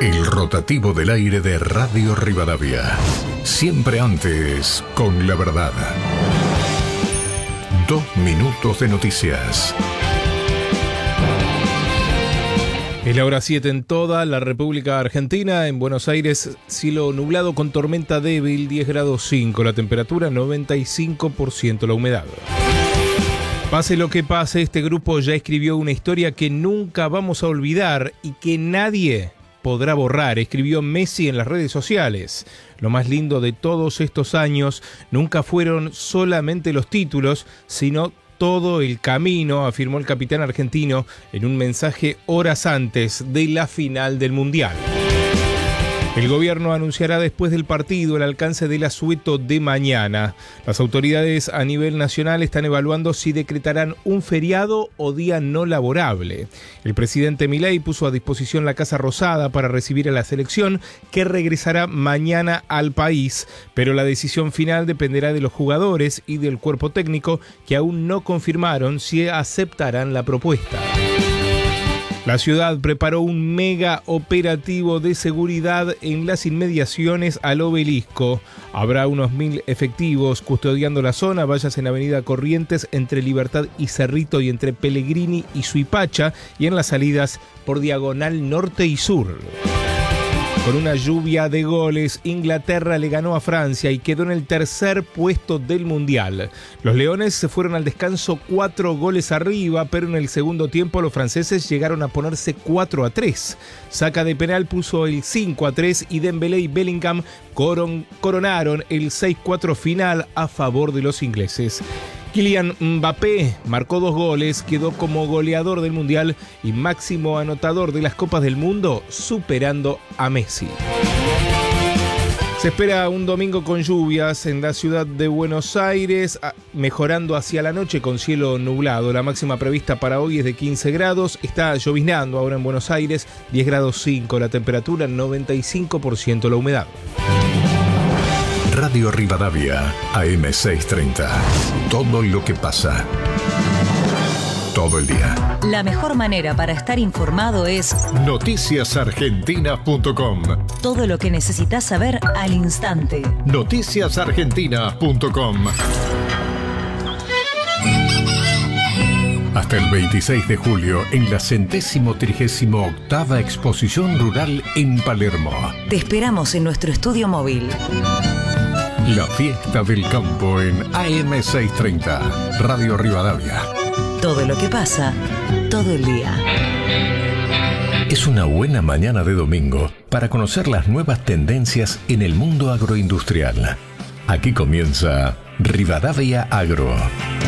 El rotativo del aire de Radio Rivadavia. Siempre antes, con la verdad. 2 minutos de noticias. Es la hora 7 en toda la República Argentina. En Buenos Aires, cielo nublado con tormenta débil, 10 grados 5. La temperatura, 95% la humedad. Pase lo que pase, este grupo ya escribió una historia que nunca vamos a olvidar y que nadie podrá borrar, escribió Messi en las redes sociales. Lo más lindo de todos estos años nunca fueron solamente los títulos, sino todo el camino, afirmó el capitán argentino en un mensaje horas antes de la final del Mundial. El gobierno anunciará después del partido el alcance del asueto de mañana. Las autoridades a nivel nacional están evaluando si decretarán un feriado o día no laborable. El presidente Milei puso a disposición la Casa Rosada para recibir a la selección, que regresará mañana al país, pero la decisión final dependerá de los jugadores y del cuerpo técnico, que aún no confirmaron si aceptarán la propuesta. La ciudad preparó un mega operativo de seguridad en las inmediaciones al Obelisco. Habrá unos 1000 efectivos custodiando la zona, vallas en Avenida Corrientes entre Libertad y Cerrito y entre Pellegrini y Suipacha, y en las salidas por Diagonal Norte y Sur. Con una lluvia de goles, Inglaterra le ganó a Francia y quedó en el tercer puesto del Mundial. Los leones se fueron al descanso 4 goles arriba, pero en el segundo tiempo los franceses llegaron a ponerse 4-3. Saca de penal puso el 5-3 y Dembélé y Bellingham coronaron el 6-4 final a favor de los ingleses. Kylian Mbappé marcó 2 goles, quedó como goleador del Mundial y máximo anotador de las Copas del Mundo, superando a Messi. Se espera un domingo con lluvias en la ciudad de Buenos Aires, mejorando hacia la noche con cielo nublado. La máxima prevista para hoy es de 15 grados. Está lloviznando ahora en Buenos Aires, 10 grados 5. La temperatura, 95% la humedad. Radio Rivadavia, AM630. Todo lo que pasa. Todo el día. La mejor manera para estar informado es noticiasargentina.com. Todo lo que necesitas saber al instante. Noticiasargentina.com. Hasta el 26 de julio en la 138ª Exposición Rural en Palermo. Te esperamos en nuestro estudio móvil. La fiesta del campo en AM630, Radio Rivadavia. Todo lo que pasa, todo el día. Es una buena mañana de domingo para conocer las nuevas tendencias en el mundo agroindustrial. Aquí comienza Rivadavia Agro.